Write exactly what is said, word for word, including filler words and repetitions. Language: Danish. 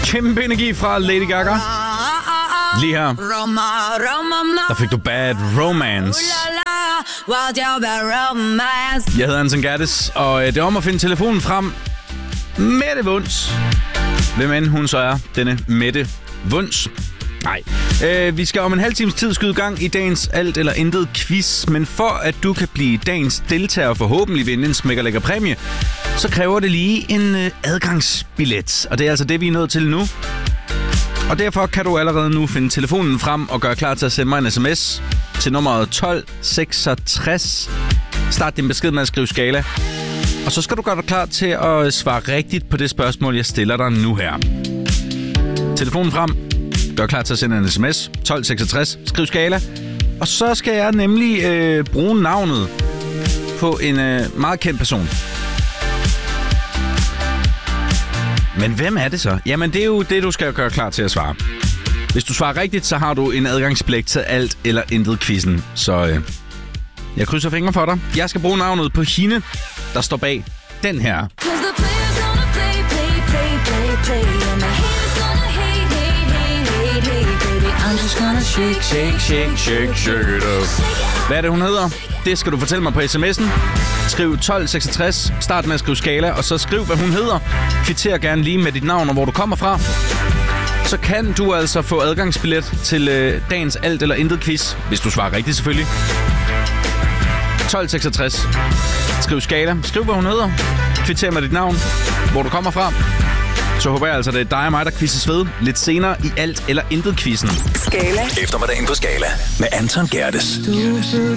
Kæmpe energi fra Lady Gaga. Lige her, der fik du Bad Romance. Jeg hedder Anton Gerdes, og det er om at finde telefonen frem. Mette Wunsch. Hvem end hun så er, denne Mette Wunsch. Nej, øh, vi skal om en halv times tid skyde gang i dagens alt eller intet quiz. Men for at du kan blive dagens deltager og forhåbentlig vinde en smækkerlækker præmie, så kræver det lige en øh, adgangsbillet. Og det er altså det, vi er nået til nu. Og derfor kan du allerede nu finde telefonen frem og gøre klar til at sende mig en sms til nummeret tolv seksogtres. Start din besked med at skrive skala. Og så skal du gøre dig klar til at svare rigtigt på det spørgsmål, jeg stiller dig nu her. Telefonen frem. Gør klar til at sende en sms. tolv seksogtres. Skriv skala. Og så skal jeg nemlig øh, bruge navnet på en øh, meget kendt person. Men hvem er det så? Jamen, det er jo det, du skal gøre klar til at svare. Hvis du svarer rigtigt, så har du en adgangsbillet til alt eller intet quizzen. Så øh, jeg krydser fingre for dig. Jeg skal bruge navnet på hende, der står bag den her. Shake, shake, shake, shake, shake it up. Hvad er det, hun hedder? Det skal du fortælle mig på sms'en. Skriv tolv seksogtres, start med at skrive skala, og så skriv, hvad hun hedder. Kvitter gerne lige med dit navn og hvor du kommer fra. Så kan du altså få adgangsbillet til øh, dagens alt eller intet quiz, hvis du svarer rigtigt selvfølgelig. tolv seksogtres. Skriv skala, skriv, hvad hun hedder. Kvitter med dit navn, hvor du kommer fra. Så håber jeg altså, det er dig og mig, der quizzes ved lidt senere i alt eller intet quizzen. Skala. Eftermiddagen på Skala med Anton Gerdes.